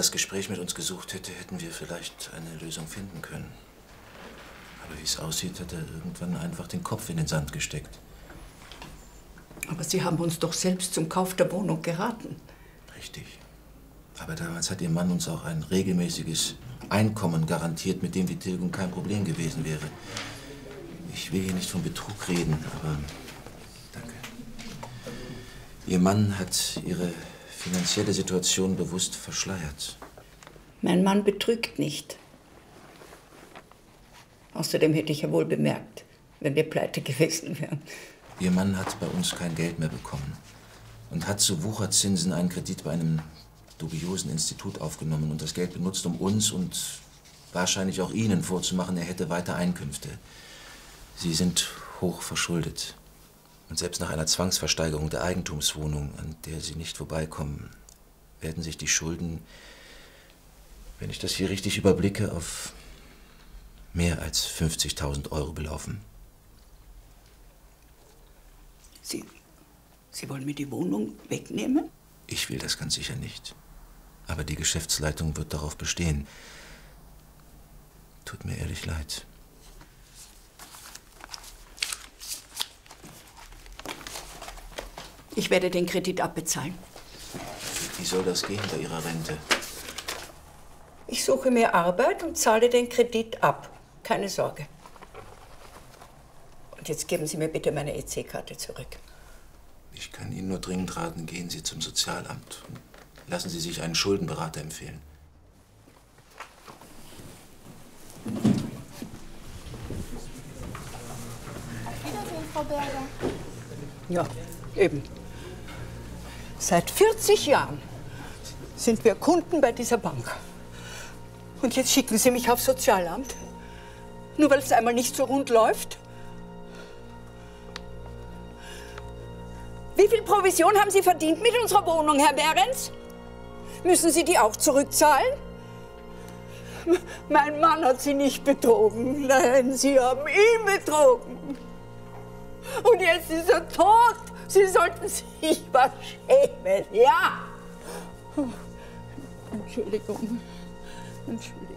das Gespräch mit uns gesucht hätte, hätten wir vielleicht eine Lösung finden können. Aber wie es aussieht, hat er irgendwann einfach den Kopf in den Sand gesteckt. Aber Sie haben uns doch selbst zum Kauf der Wohnung geraten. Richtig. Aber damals hat Ihr Mann uns auch ein regelmäßiges Einkommen garantiert, mit dem die Tilgung kein Problem gewesen wäre. Ich will hier nicht von Betrug reden, aber danke. Ihr Mann hat Ihre finanzielle Situation bewusst verschleiert. Mein Mann betrügt nicht. Außerdem hätte ich ja wohl bemerkt, wenn wir pleite gewesen wären. Ihr Mann hat bei uns kein Geld mehr bekommen und hat zu Wucherzinsen einen Kredit bei einem dubiosen Institut aufgenommen und das Geld benutzt, um uns und wahrscheinlich auch Ihnen vorzumachen, er hätte weiter Einkünfte. Sie sind hoch verschuldet. Und selbst nach einer Zwangsversteigerung der Eigentumswohnung, an der Sie nicht vorbeikommen, werden sich die Schulden, wenn ich das hier richtig überblicke, auf mehr als 50.000 € belaufen. Sie wollen mir die Wohnung wegnehmen? Ich will das ganz sicher nicht. Aber die Geschäftsleitung wird darauf bestehen. Tut mir ehrlich leid. Ich werde den Kredit abbezahlen. Wie soll das gehen bei Ihrer Rente? Ich suche mir Arbeit und zahle den Kredit ab. Keine Sorge. Und jetzt geben Sie mir bitte meine EC-Karte zurück. Ich kann Ihnen nur dringend raten, gehen Sie zum Sozialamt und lassen Sie sich einen Schuldenberater empfehlen. Auf Wiedersehen, Frau Berger. Ja, eben. Seit 40 Jahren sind wir Kunden bei dieser Bank. Und jetzt schicken Sie mich aufs Sozialamt? Nur weil es einmal nicht so rund läuft? Wie viel Provision haben Sie verdient mit unserer Wohnung, Herr Behrens? Müssen Sie die auch zurückzahlen? Mein Mann hat Sie nicht betrogen. Nein, Sie haben ihn betrogen. Und jetzt ist er tot. Sie sollten sich was schämen, ja? Entschuldigung. Entschuldigung.